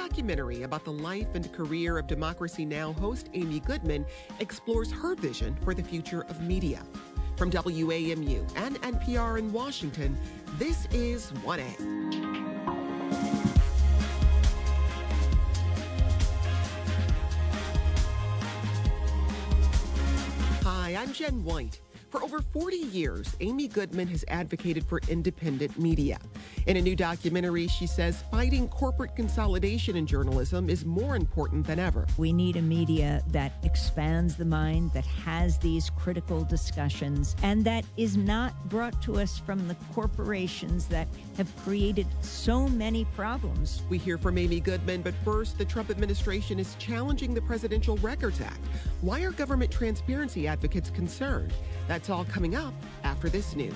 documentary about the life and career of Democracy Now! Host Amy Goodman explores her vision for the future of media. From WAMU and NPR in Washington, this is 1A. Hi, I'm Jen White. For over 40 years, Amy Goodman has advocated for independent media. In a new documentary, she says fighting corporate consolidation in journalism is more important than ever. We need a media that expands the mind, that has these critical discussions, and that is not brought to us from the corporations that have created so many problems. We hear from Amy Goodman, but first, the Trump administration is challenging the Presidential Records Act. Why are government transparency advocates concerned? That's all coming up after this news.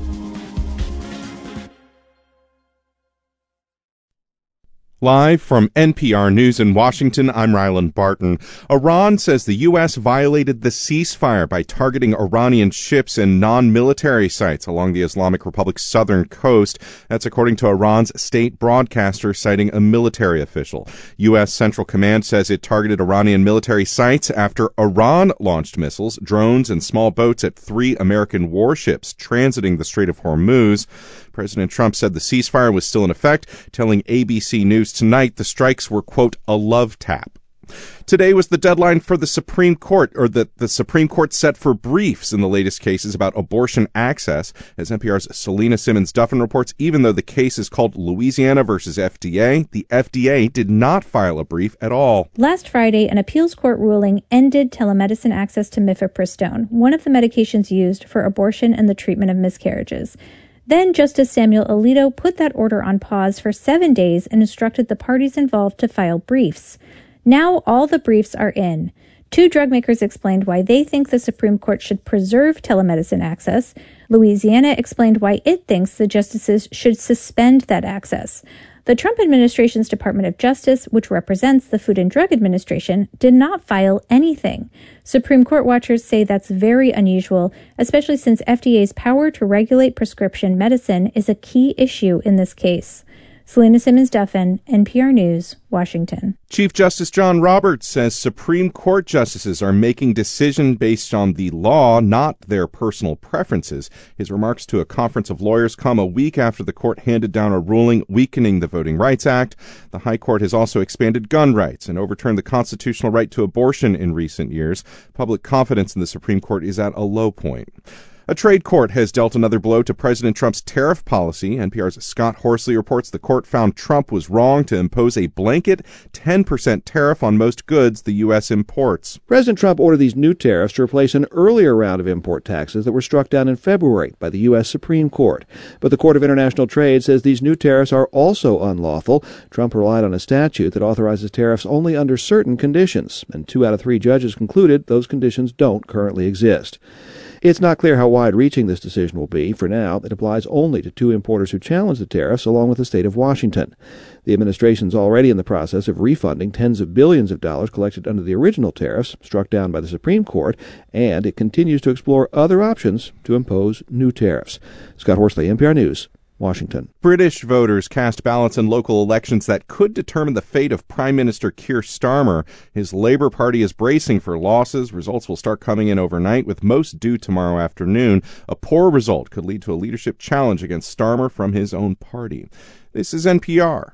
Live from NPR News in Washington, I'm Ryland Barton. Iran says the U.S. violated the ceasefire by targeting Iranian ships and non-military sites along the Islamic Republic's southern coast. That's according to Iran's state broadcaster, citing a military official. U.S. Central Command says it targeted Iranian military sites after Iran launched missiles, drones, and small boats at 3 American warships transiting the Strait of Hormuz. President Trump said the ceasefire was still in effect, telling ABC News tonight the strikes were, quote, a love tap. Today was the deadline for the Supreme Court, or the Supreme Court set for briefs in the latest cases about abortion access. As NPR's Selena Simmons-Duffin reports, even though the case is called Louisiana versus FDA, the FDA did not file a brief at all. Last Friday, an appeals court ruling ended telemedicine access to mifepristone, one of the medications used for abortion and the treatment of miscarriages. Then Justice Samuel Alito put that order on pause for 7 days and instructed the parties involved to file briefs. Now all the briefs are in. 2 drug makers explained why they think the Supreme Court should preserve telemedicine access. Louisiana explained why it thinks the justices should suspend that access. The Trump administration's Department of Justice, which represents the Food and Drug Administration, did not file anything. Supreme Court watchers say that's very unusual, especially since FDA's power to regulate prescription medicine is a key issue in this case. Selena Simmons-Duffin, NPR News, Washington. Chief Justice John Roberts says Supreme Court justices are making decisions based on the law, not their personal preferences. His remarks to a conference of lawyers come a week after the court handed down a ruling weakening the Voting Rights Act. The High Court has also expanded gun rights and overturned the constitutional right to abortion in recent years. Public confidence in the Supreme Court is at a low point. A trade court has dealt another blow to President Trump's tariff policy. NPR's Scott Horsley reports the court found Trump was wrong to impose a blanket 10% tariff on most goods the U.S. imports. President Trump ordered these new tariffs to replace an earlier round of import taxes that were struck down in February by the U.S. Supreme Court. But the Court of International Trade says these new tariffs are also unlawful. Trump relied on a statute that authorizes tariffs only under certain conditions, and 2 out of 3 judges concluded those conditions don't currently exist. It's not clear how wide-reaching this decision will be. For now, it applies only to 2 importers who challenged the tariffs, along with the state of Washington. The administration's already in the process of refunding tens of billions of dollars collected under the original tariffs, struck down by the Supreme Court, and it continues to explore other options to impose new tariffs. Scott Horsley, NPR News, Washington. British voters cast ballots in local elections that could determine the fate of Prime Minister Keir Starmer. His Labour Party is bracing for losses. Results will start coming in overnight, with most due tomorrow afternoon. A poor result could lead to a leadership challenge against Starmer from his own party. This is NPR.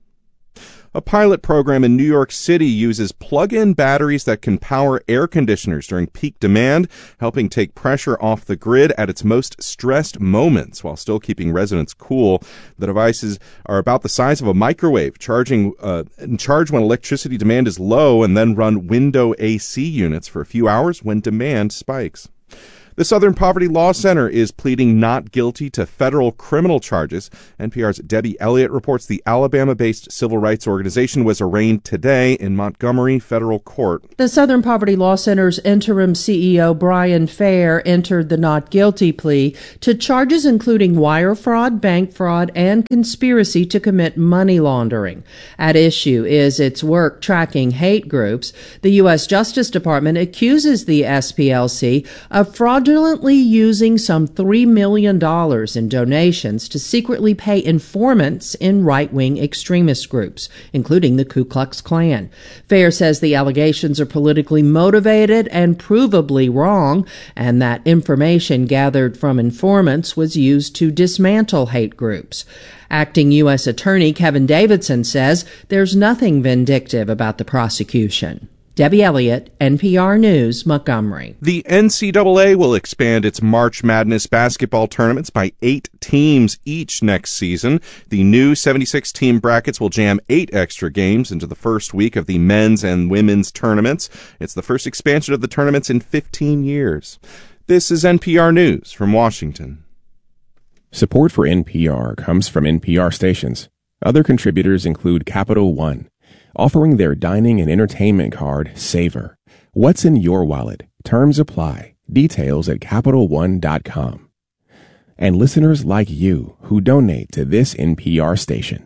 A pilot program in New York City uses plug-in batteries that can power air conditioners during peak demand, helping take pressure off the grid at its most stressed moments while still keeping residents cool. The devices are about the size of a microwave, charge when electricity demand is low, and then run window AC units for a few hours when demand spikes. The Southern Poverty Law Center is pleading not guilty to federal criminal charges. NPR's Debbie Elliott reports the Alabama-based civil rights organization was arraigned today in Montgomery Federal Court. The Southern Poverty Law Center's interim CEO, Brian Fair, entered the not guilty plea to charges including wire fraud, bank fraud, and conspiracy to commit money laundering. At issue is its work tracking hate groups. The U.S. Justice Department accuses the SPLC of fraudulent fraudulently using some $3 million in donations to secretly pay informants in right-wing extremist groups, including the Ku Klux Klan. Fair says the allegations are politically motivated and provably wrong, and that information gathered from informants was used to dismantle hate groups. Acting U.S. Attorney Kevin Davidson says there's nothing vindictive about the prosecution. Debbie Elliott, NPR News, Montgomery. The NCAA will expand its March Madness basketball tournaments by 8 teams each next season. The new 76-team brackets will jam 8 extra games into the first week of the men's and women's tournaments. It's the first expansion of the tournaments in 15 years. This is NPR News from Washington. Support for NPR comes from NPR stations. Other contributors include Capital One, offering their dining and entertainment card, Savor. What's in your wallet? Terms apply. Details at CapitalOne.com. And listeners like you who donate to this NPR station.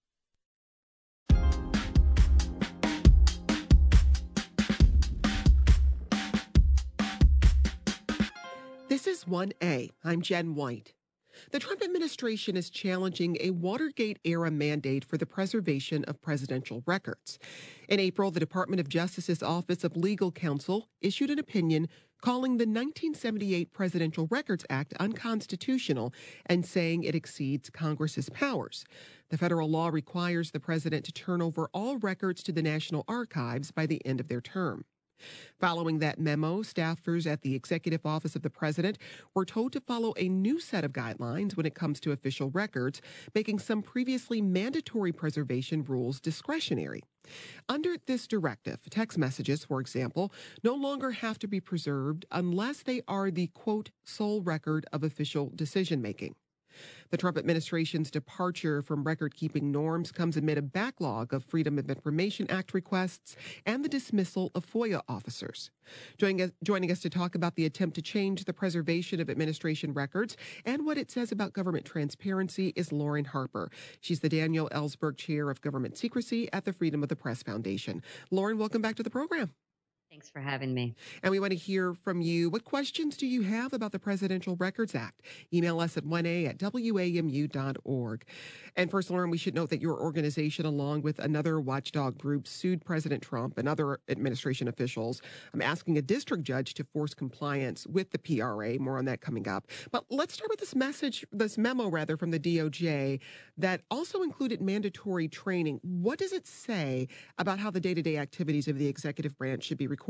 This is 1A. I'm Jen White. The Trump administration is challenging a Watergate-era mandate for the preservation of presidential records. In April, the Department of Justice's Office of Legal Counsel issued an opinion calling the 1978 Presidential Records Act unconstitutional and saying it exceeds Congress's powers. The federal law requires the president to turn over all records to the National Archives by the end of their term. Following that memo, staffers at the Executive Office of the President were told to follow a new set of guidelines when it comes to official records, making some previously mandatory preservation rules discretionary. Under this directive, text messages, for example, no longer have to be preserved unless they are the, quote, sole record of official decision-making. The Trump administration's departure from record-keeping norms comes amid a backlog of Freedom of Information Act requests and the dismissal of FOIA officers. Joining us to talk about the attempt to change the preservation of administration records and what it says about government transparency is Lauren Harper. She's the Daniel Ellsberg Chair of Government Secrecy at the Freedom of the Press Foundation. Lauren, welcome back to the program. Thanks for having me. And we want to hear from you. What questions do you have about the Presidential Records Act? Email us at 1a@wamu.org. And first, Lauren, we should note that your organization, along with another watchdog group, sued President Trump and other administration officials. I'm asking a district judge to force compliance with the PRA. More on that coming up. But let's start with this memo from the DOJ that also included mandatory training. What does it say about how the day-to-day activities of the executive branch should be recorded?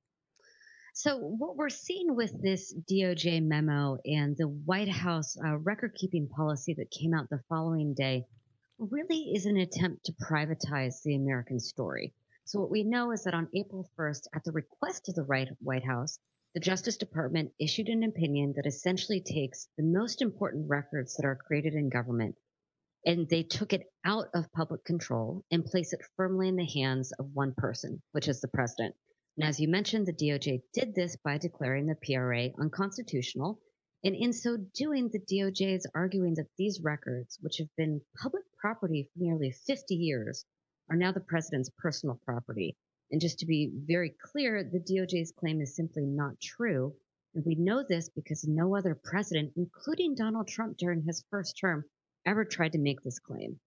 So what we're seeing with this DOJ memo and the White House record-keeping policy that came out the following day really is an attempt to privatize the American story. So what we know is that on April 1st, at the request of the White House, the Justice Department issued an opinion that essentially takes the most important records that are created in government, and they took it out of public control and placed it firmly in the hands of one person, which is the president. And as you mentioned, the DOJ did this by declaring the PRA unconstitutional. And in so doing, the DOJ is arguing that these records, which have been public property for nearly 50 years, are now the president's personal property. And just to be very clear, the DOJ's claim is simply not true. And we know this because no other president, including Donald Trump during his first term, ever tried to make this claim.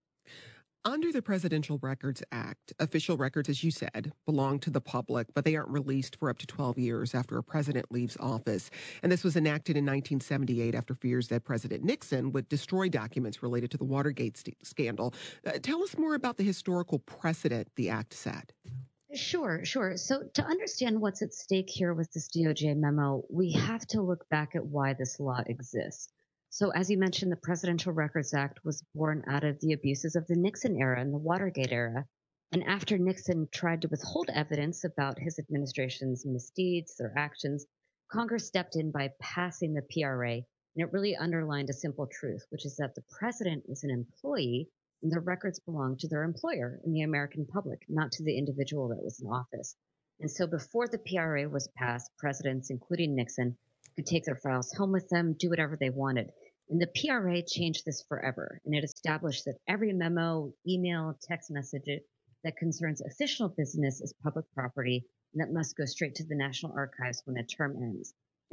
Under the Presidential Records Act, official records, as you said, belong to the public, but they aren't released for up to 12 years after a president leaves office. And this was enacted in 1978 after fears that President Nixon would destroy documents related to the Watergate scandal. Tell us more about the historical precedent the act set. Sure. So to understand what's at stake here with this DOJ memo, we have to look back at why this law exists. So as you mentioned, the Presidential Records Act was born out of the abuses of the Nixon era and the Watergate era. And after Nixon tried to withhold evidence about his administration's misdeeds, their actions, Congress stepped in by passing the PRA. And it really underlined a simple truth, which is that the president is an employee and the records belong to their employer and the American public, not to the individual that was in office. And so before the PRA was passed, presidents, including Nixon, could take their files home with them, do whatever they wanted. And the PRA changed this forever, and it established that every memo, email, text message that concerns official business is public property, and that must go straight to the National Archives when a term ends.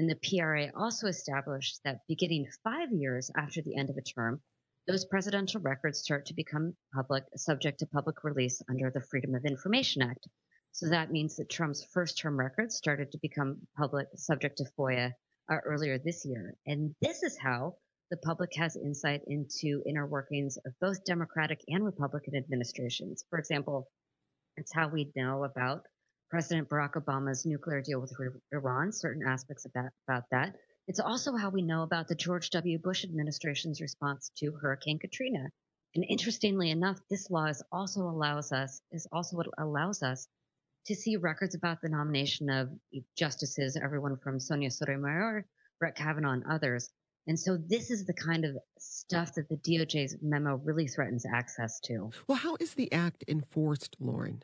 And the PRA also established that beginning 5 years after the end of a term, those presidential records start to become public, subject to public release under the Freedom of Information Act. So that means that Trump's first term records started to become public, subject to FOIA earlier this year. And this is how the public has insight into inner workings of both Democratic and Republican administrations. For example, it's how we know about President Barack Obama's nuclear deal with Iran, certain aspects of about that. It's also how we know about the George W. Bush administration's response to Hurricane Katrina. And interestingly enough, this law is also what allows us to see records about the nomination of justices, everyone from Sonia Sotomayor, Brett Kavanaugh, and others. And so this is the kind of stuff that the DOJ's memo really threatens access to. Well, how is the act enforced, Lauren?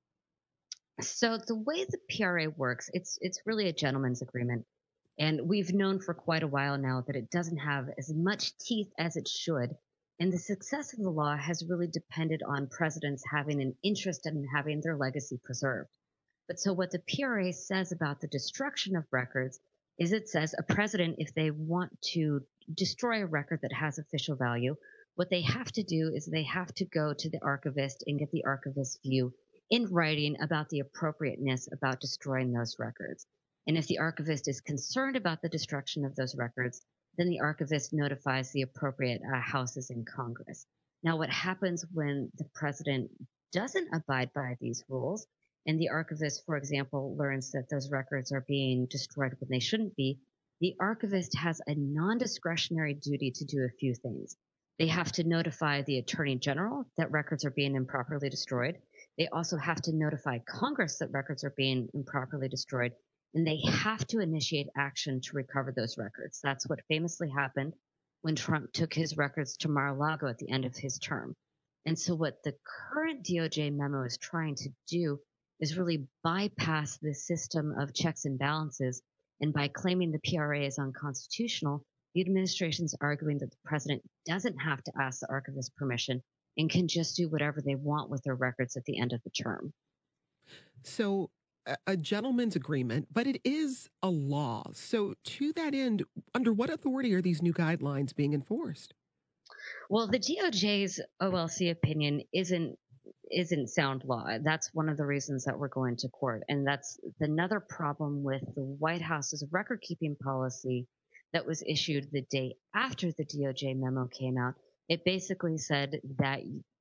So the way the PRA works, it's really a gentleman's agreement. And we've known for quite a while now that it doesn't have as much teeth as it should. And the success of the law has really depended on presidents having an interest in having their legacy preserved. But so what the PRA says about the destruction of records is it says a president, if they want to destroy a record that has official value, what they have to do is they have to go to the archivist and get the archivist's view in writing about the appropriateness about destroying those records. And if the archivist is concerned about the destruction of those records, then the archivist notifies the appropriate houses in Congress. Now, what happens when the president doesn't abide by these rules, and the archivist, for example, learns that those records are being destroyed when they shouldn't be, the archivist has a non-discretionary duty to do a few things. They have to notify the Attorney General that records are being improperly destroyed. They also have to notify Congress that records are being improperly destroyed, and they have to initiate action to recover those records. That's what famously happened when Trump took his records to Mar-a-Lago at the end of his term. And so what the current DOJ memo is trying to do is really bypass the system of checks and balances. And by claiming the PRA is unconstitutional, the administration's arguing that the president doesn't have to ask the archivist permission and can just do whatever they want with their records at the end of the term. So a gentleman's agreement, but it is a law. So to that end, under what authority are these new guidelines being enforced? Well, the DOJ's OLC opinion isn't sound law. That's one of the reasons that we're going to court. And that's another problem with the White House's record-keeping policy that was issued the day after the DOJ memo came out. It basically said that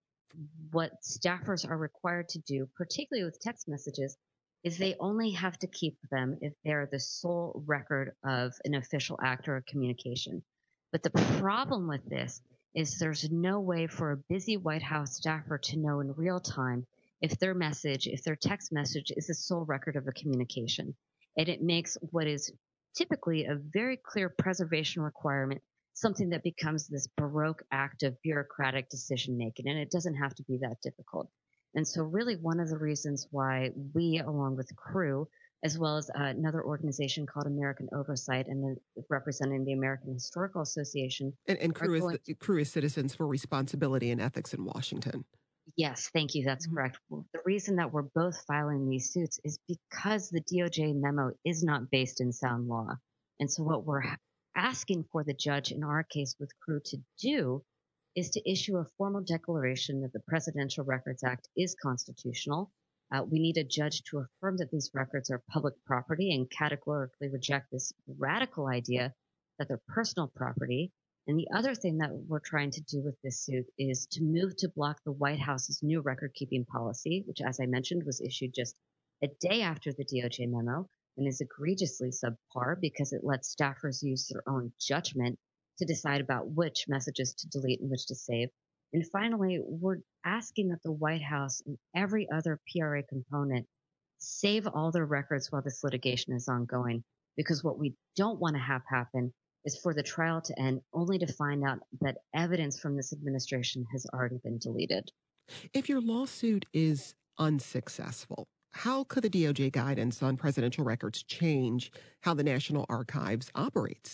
what staffers are required to do, particularly with text messages, is they only have to keep them if they're the sole record of an official act or a communication. But the problem with this is there's no way for a busy White House staffer to know in real time if their text message is the sole record of a communication. And it makes what is typically a very clear preservation requirement something that becomes this Baroque act of bureaucratic decision making. And it doesn't have to be that difficult. And so really one of the reasons why we, along with CREW, as well as another organization called American Oversight and representing the American Historical Association. And CREW is Citizens for Responsibility and Ethics in Washington. Yes, thank you. That's correct. Well, the reason that we're both filing these suits is because the DOJ memo is not based in sound law. And so what we're asking for the judge in our case with CREW to do is to issue a formal declaration that the Presidential Records Act is constitutional. We need a judge to affirm that these records are public property and categorically reject this radical idea that they're personal property. And the other thing that we're trying to do with this suit is to move to block the White House's new record-keeping policy, which, as I mentioned, was issued just a day after the DOJ memo and is egregiously subpar because it lets staffers use their own judgment to decide about which messages to delete and which to save. And finally, we're asking that the White House and every other PRA component save all their records while this litigation is ongoing, because what we don't want to have happen is for the trial to end only to find out that evidence from this administration has already been deleted. If your lawsuit is unsuccessful, how could the DOJ guidance on presidential records change how the National Archives operates?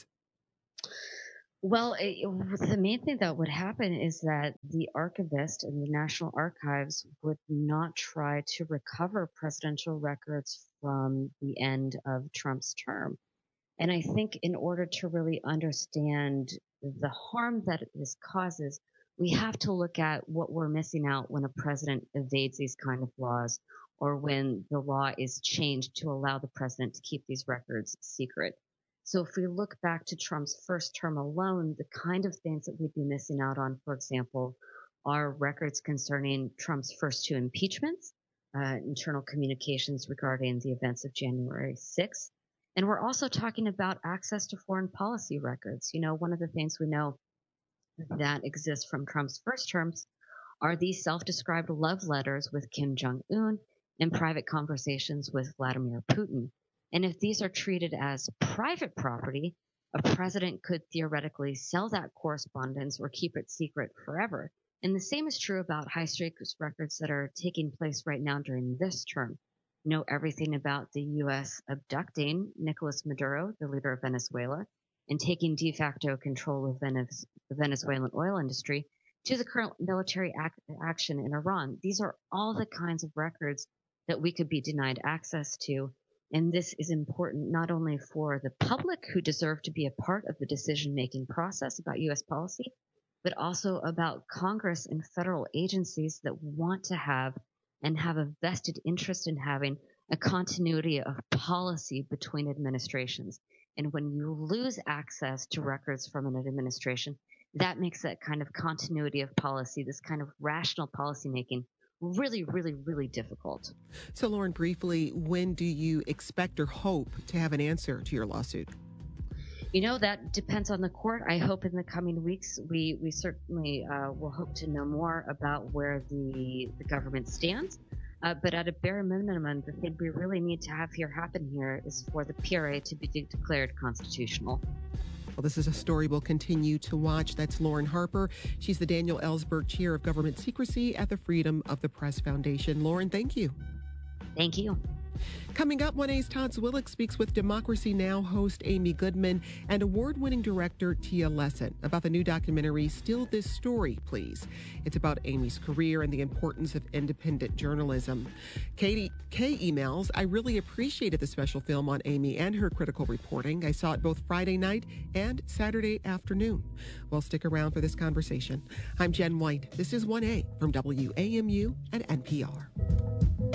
Well, the main thing that would happen is that the archivist and the National Archives would not try to recover presidential records from the end of Trump's term. And I think in order to really understand the harm that this causes, we have to look at what we're missing out when a president evades these kind of laws, or when the law is changed to allow the president to keep these records secret. So if we look back to Trump's first term alone, the kind of things that we'd be missing out on, for example, are records concerning Trump's first two impeachments, internal communications regarding the events of January 6th. And we're also talking about access to foreign policy records. You know, one of the things we know that exists from Trump's first terms are these self-described love letters with Kim Jong-un and private conversations with Vladimir Putin. And if these are treated as private property, a president could theoretically sell that correspondence or keep it secret forever. And the same is true about high-stakes records that are taking place right now during this term. Know everything about the U.S. abducting Nicolas Maduro, the leader of Venezuela, and taking de facto control of the Venezuelan oil industry, to the current military action in Iran. These are all the kinds of records that we could be denied access to. And this is important not only for the public who deserve to be a part of the decision-making process about U.S. policy, but also about Congress and federal agencies that want to have and have a vested interest in having a continuity of policy between administrations. And when you lose access to records from an administration, that makes that kind of continuity of policy, this kind of rational policymaking, really, really, really difficult. So, Lauren, briefly, when do you expect or hope to have an answer to your lawsuit? You know, that depends on the court. I hope in the coming weeks we certainly will hope to know more about where the government stands. But at a bare minimum, the thing we really need to have happen here is for the PRA to be declared constitutional. Well, this is a story we'll continue to watch. That's Lauren Harper. She's the Daniel Ellsberg Chair of Government Secrecy at the Freedom of the Press Foundation. Lauren, thank you. Thank you. Coming up, 1A's Todd Zwillich speaks with Democracy Now! Host Amy Goodman and award-winning director Tia Lessin about the new documentary, Still This Story, Please. It's about Amy's career and the importance of independent journalism. Katie K emails, I really appreciated the special film on Amy and her critical reporting. I saw it both Friday night and Saturday afternoon. Well, stick around for this conversation. I'm Jen White. This is 1A from WAMU and NPR.